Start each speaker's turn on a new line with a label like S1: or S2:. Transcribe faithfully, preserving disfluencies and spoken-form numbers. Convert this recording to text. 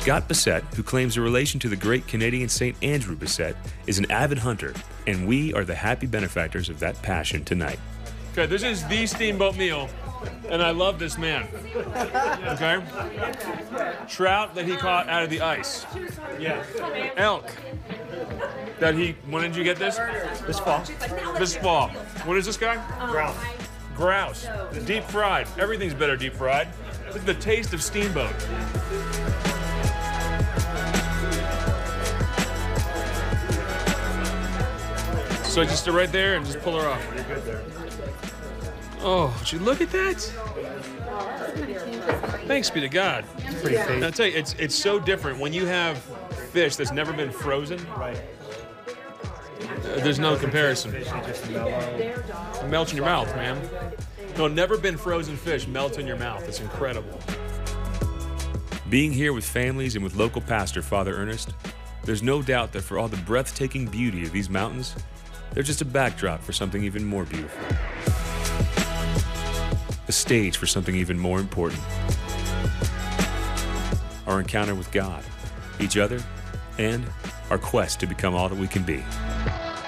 S1: Scott Bissett, who claims a relation to the great Canadian Saint Andrew Bissett, is an avid hunter, and we are the happy benefactors of that passion tonight.
S2: Okay, this is the steamboat meal, and I love this man. Okay? Trout that he caught out of the ice.
S3: Yeah.
S2: Elk that he, when did you get this?
S3: This fall.
S2: This fall. What is this guy?
S3: Grouse.
S2: Grouse. Deep fried. Everything's better deep fried. This is the taste of steamboat. So just stay right there and just pull her off.
S3: You're good there.
S2: Oh, would you look at that? Thanks be to God.
S3: It's pretty tasty.
S2: I'll tell you, it's it's so different when you have fish that's never been frozen.
S3: Right.
S2: Uh, there's no comparison.
S3: Fish is just mellow.
S2: It melts in your mouth, man. No, never been frozen fish melts in your mouth. It's incredible.
S1: Being here with families and with local pastor Father Ernest, there's no doubt that for all the breathtaking beauty of these mountains, they're just a backdrop for something even more beautiful. A stage for something even more important. Our encounter with God, each other, and our quest to become all that we can be.